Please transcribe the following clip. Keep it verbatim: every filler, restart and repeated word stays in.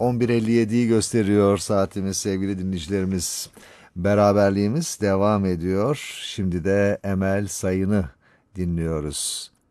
on bir elli yediyi gösteriyor saatimiz sevgili dinleyicilerimiz. Beraberliğimiz devam ediyor. Şimdi de Emel Sayın'ı dinliyoruz.